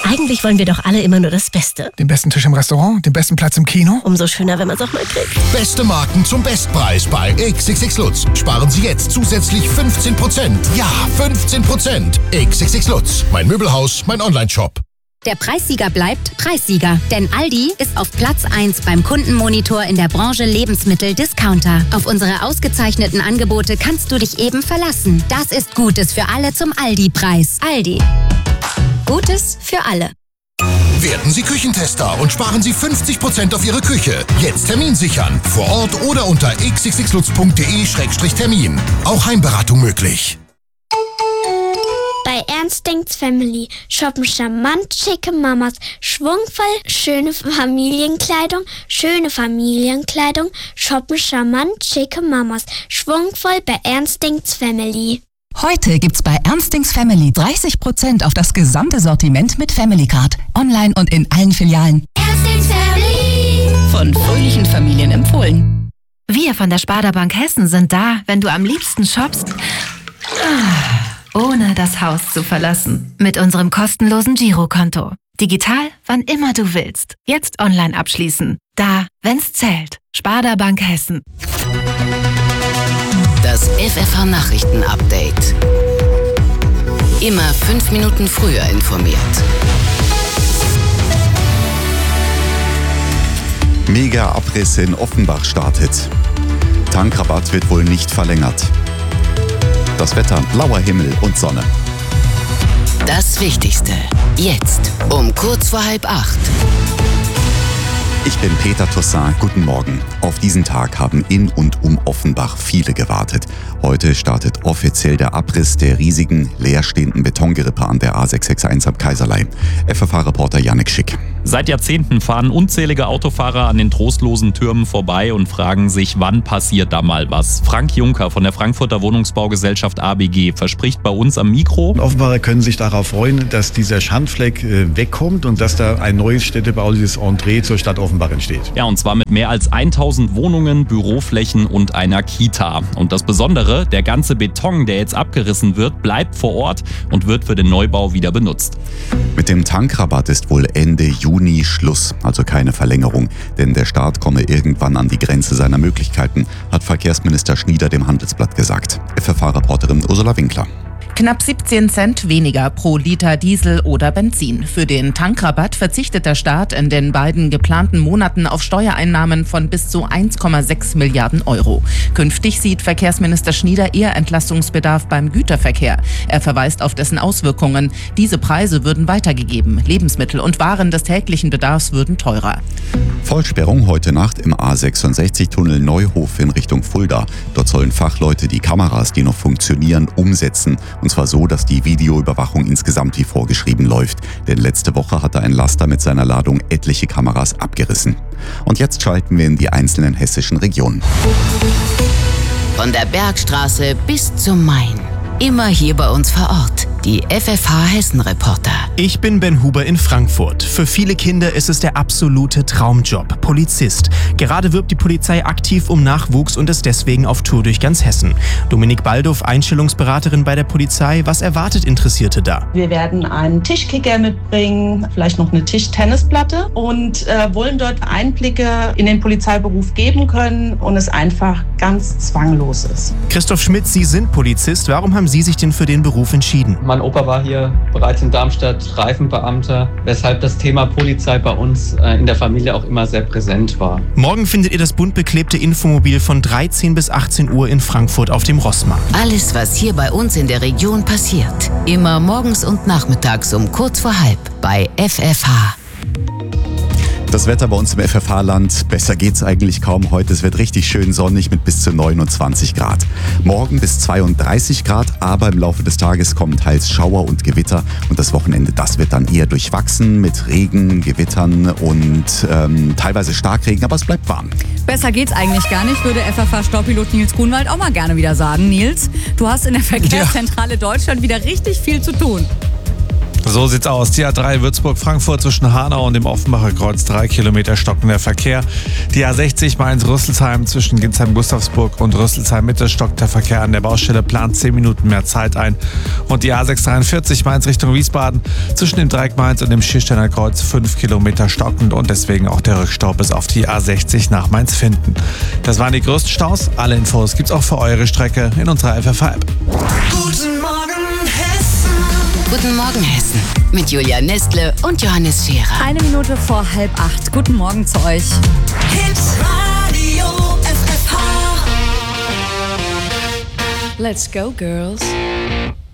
Eigentlich wollen wir doch alle immer nur das Beste. Den besten Tisch im Restaurant, den besten Platz im Kino. Umso schöner, wenn man es auch mal kriegt. Beste Marken zum Bestpreis bei XXX Lutz. Sparen Sie jetzt zusätzlich 15%. Ja, 15%. XXX Lutz. Mein Möbelhaus, mein Onlineshop. Der Preissieger bleibt Preissieger, denn Aldi ist auf Platz 1 beim Kundenmonitor in der Branche Lebensmittel-Discounter. Auf unsere ausgezeichneten Angebote kannst du dich eben verlassen. Das ist Gutes für alle zum Aldi-Preis. Aldi. Gutes für alle. Werden Sie Küchentester und sparen Sie 50% auf Ihre Küche. Jetzt Termin sichern. Vor Ort oder unter xxxlutz.de/termin. Auch Heimberatung möglich. Bei Ernst denkt's Family shoppen charmant schicke Mamas, schwungvoll schöne Familienkleidung, shoppen charmant schicke Mamas, schwungvoll bei Ernst denkt's Family. Heute gibt's bei Ernst denkt's Family 30% auf das gesamte Sortiment mit Family Card. Online und in allen Filialen. Ernst denkt's Family. Von fröhlichen Familien empfohlen. Wir von der Sparda Bank Hessen sind da, wenn du am liebsten shoppst, ohne das Haus zu verlassen. Mit unserem kostenlosen Girokonto. Digital, wann immer du willst. Jetzt online abschließen. Da, wenn's zählt. Sparda Bank Hessen. Das FFH-Nachrichten-Update. Immer 5 Minuten früher informiert. Mega-Abriss in Offenbach startet. Tankrabatt wird wohl nicht verlängert. Das Wetter, blauer Himmel und Sonne. Das Wichtigste. Jetzt um kurz vor 7:30. Ich bin Peter Toussaint, guten Morgen. Auf diesen Tag haben in und um Offenbach viele gewartet. Heute startet offiziell der Abriss der riesigen, leerstehenden Betongerippe an der A661 am Kaiserlei. FFH-Reporter Jannik Schick. Seit Jahrzehnten fahren unzählige Autofahrer an den trostlosen Türmen vorbei und fragen sich, wann passiert da mal was. Frank Juncker von der Frankfurter Wohnungsbaugesellschaft ABG verspricht bei uns am Mikro: Offenbarer können sich darauf freuen, dass dieser Schandfleck wegkommt und dass da ein neues städtebauliches Entree zur Stadt Offenbach entsteht. Ja, und zwar mit mehr als 1000 Wohnungen, Büroflächen und einer Kita. Und das Besondere, der ganze Beton, der jetzt abgerissen wird, bleibt vor Ort und wird für den Neubau wieder benutzt. Mit dem Tankrabatt ist wohl Ende Juni Schluss, also keine Verlängerung. Denn der Staat komme irgendwann an die Grenze seiner Möglichkeiten, hat Verkehrsminister Schnieder dem Handelsblatt gesagt. FFH-Reporterin Ursula Winkler. Knapp 17 Cent weniger pro Liter Diesel oder Benzin. Für den Tankrabatt verzichtet der Staat in den beiden geplanten Monaten auf Steuereinnahmen von bis zu 1,6 Milliarden Euro. Künftig sieht Verkehrsminister Schnieder eher Entlastungsbedarf beim Güterverkehr. Er verweist auf dessen Auswirkungen. Diese Preise würden weitergegeben. Lebensmittel und Waren des täglichen Bedarfs würden teurer. Vollsperrung heute Nacht im A66-Tunnel Neuhof in Richtung Fulda. Dort sollen Fachleute die Kameras, die noch funktionieren, umsetzen. Und zwar so, dass die Videoüberwachung insgesamt wie vorgeschrieben läuft. Denn letzte Woche hatte ein Laster mit seiner Ladung etliche Kameras abgerissen. Und jetzt schalten wir in die einzelnen hessischen Regionen. Von der Bergstraße bis zum Main. Immer hier bei uns vor Ort. Die FFH-Hessen-Reporter. Ich bin Ben Huber in Frankfurt. Für viele Kinder ist es der absolute Traumjob, Polizist. Gerade wirbt die Polizei aktiv um Nachwuchs und ist deswegen auf Tour durch ganz Hessen. Dominique Baldow, Einstellungsberaterin bei der Polizei. Was erwartet Interessierte da? Wir werden einen Tischkicker mitbringen, vielleicht noch eine Tischtennisplatte und wollen dort Einblicke in den Polizeiberuf geben können und es einfach ganz zwanglos ist. Christoph Schmidt, Sie sind Polizist. Warum haben Sie sich denn für den Beruf entschieden? Mein Opa war hier bereits in Darmstadt Reifenbeamter, weshalb das Thema Polizei bei uns in der Familie auch immer sehr präsent war. Morgen findet ihr das bunt beklebte Infomobil von 13 bis 18 Uhr in Frankfurt auf dem Rossmarkt. Alles, was hier bei uns in der Region passiert. Immer morgens und nachmittags um kurz vor 7:30 bei FFH. Das Wetter bei uns im FFH-Land, besser geht's eigentlich kaum heute. Es wird richtig schön sonnig mit bis zu 29 Grad. Morgen bis 32 Grad, aber im Laufe des Tages kommen teils Schauer und Gewitter. Und das Wochenende, das wird dann eher durchwachsen mit Regen, Gewittern und teilweise Starkregen, aber es bleibt warm. Besser geht's eigentlich gar nicht, würde FFH-Staubpilot Nils Grunwald auch mal gerne wieder sagen. Nils, du hast in der Verkehrszentrale Deutschland wieder richtig viel zu tun. So sieht's aus. Die A3 Würzburg-Frankfurt zwischen Hanau und dem Offenbacher Kreuz 3 Kilometer stockender Verkehr. Die A60 Mainz-Rüsselsheim zwischen Ginsheim-Gustavsburg und Rüsselsheim-Mitte stockt der Verkehr an der Baustelle, plant 10 Minuten mehr Zeit ein. Und die A643 Mainz Richtung Wiesbaden zwischen dem Dreieck Mainz und dem Schiersteiner Kreuz 5 Kilometer stockend und deswegen auch der Rückstau bis auf die A60 nach Mainz-Finden. Das waren die größten Staus. Alle Infos gibt's auch für eure Strecke in unserer FFH-App. Guten Morgen Hessen. Guten Morgen Hessen. Mit Julia Nestle und Johannes Scherer. 1 Minute vor 7:30. Guten Morgen zu euch. Hit Radio FFH. Let's go, girls.